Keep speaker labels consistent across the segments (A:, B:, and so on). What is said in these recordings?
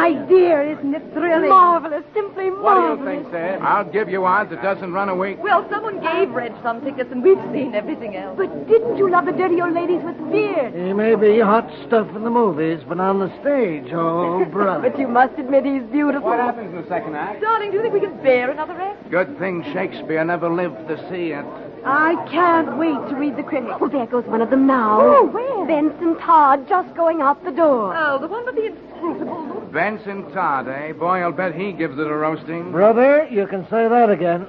A: My dear, isn't it thrilling? Marvelous, simply marvelous.
B: What do you think, Sid? I'll give you odds it doesn't run a week.
C: Well, someone gave Reg some tickets, and we've seen everything else.
A: But didn't you love the dirty old ladies with beards?
D: He may be hot stuff in the movies, but on the stage, oh, brother.
A: But you must admit he's beautiful.
B: What happens in the second act?
C: Darling, do you think we can bear another act?
B: Good thing Shakespeare never lived to see it.
A: I can't wait to read the critics.
E: Well, there goes one of them now.
A: Oh, where?
E: Benson Todd just going out the door.
C: Oh, the one with the inscrutable look.
B: Benson Todd, eh? Boy, I'll bet he gives it a roasting.
D: Brother, you can say that again.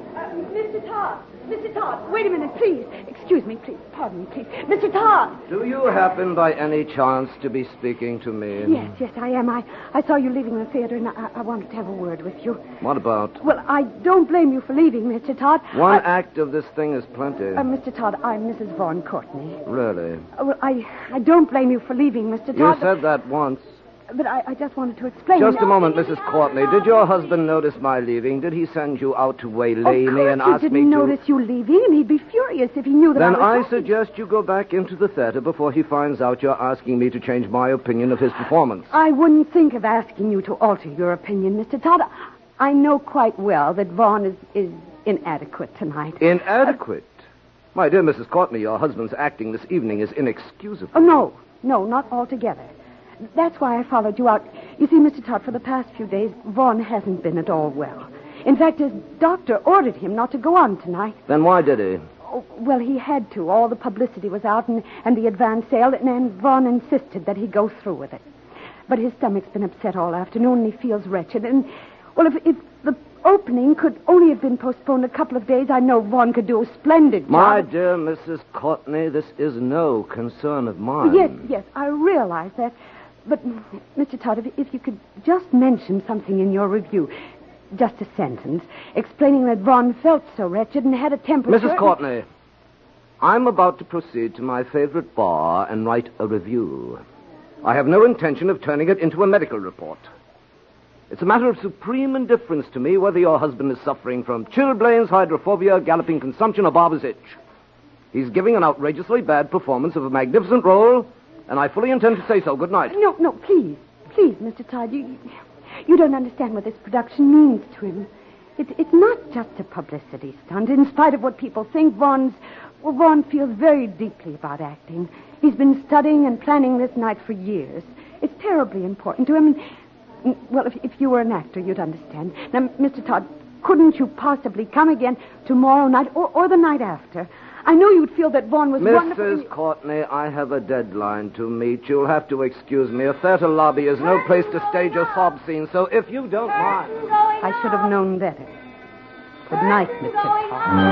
A: Mr. Todd. Mr. Todd, wait a minute, please. Excuse me, please. Pardon me, please. Mr. Todd.
F: Do you happen by any chance to be speaking to me?
A: Yes, I am. I saw you leaving the theater, and I wanted to have a word with you.
F: What about?
A: Well, I don't blame you for leaving, Mr. Todd.
F: One act of this thing is plenty.
A: Mr. Todd, I'm Mrs. Vaughn Courtney.
F: Really?
A: Well, I don't blame you for leaving, Mr. Todd.
F: You said that once.
A: But I just wanted to explain.
F: Just a moment, Mrs. Courtney. Did your husband notice my leaving? Did he send you out to waylay me and ask me to...
A: He didn't notice you leaving, and he'd be furious if he knew that
F: Then
A: I
F: suggest you go back into the theater before he finds out you're asking me to change my opinion of his performance.
A: I wouldn't think of asking you to alter your opinion, Mr. Todd. I know quite well that Vaughn is inadequate tonight.
F: Inadequate? My dear Mrs. Courtney, your husband's acting this evening is inexcusable.
A: Oh, no, not altogether. That's why I followed you out. You see, Mr. Todd, for the past few days, Vaughn hasn't been at all well. In fact, his doctor ordered him not to go on tonight.
F: Then why did he?
A: Oh, well, he had to. All the publicity was out and the advance sale, and Vaughn insisted that he go through with it. But his stomach's been upset all afternoon, and he feels wretched. And, well, if the opening could only have been postponed a couple of days, I know Vaughn could do a splendid job.
F: My dear Mrs. Courtney, this is no concern of mine.
A: Yes, I realize that. But, Mr. Todd, if you could just mention something in your review, just a sentence, explaining that Vaughn felt so wretched and had a temperature...
F: Mrs. Courtney, I'm about to proceed to my favorite bar and write a review. I have no intention of turning it into a medical report. It's a matter of supreme indifference to me whether your husband is suffering from chilblains, hydrophobia, galloping consumption, or barber's itch. He's giving an outrageously bad performance of a magnificent role... and I fully intend to say so. Good night.
A: No, please, Mr. Todd, you don't understand what this production means to him. It's not just a publicity stunt. In spite of what people think, Vaughn feels very deeply about acting. He's been studying and planning this night for years. It's terribly important to him. Well, if you were an actor, you'd understand. Now, Mr. Todd, couldn't you possibly come again tomorrow night or the night after? I know you'd feel that Vaughn was wonderful.
F: Mrs. Courtney, I have a deadline to meet. You'll have to excuse me. A theater lobby is no place to stage a sob scene, so if you don't mind...
A: I should have known better. Good night, Mr. Todd.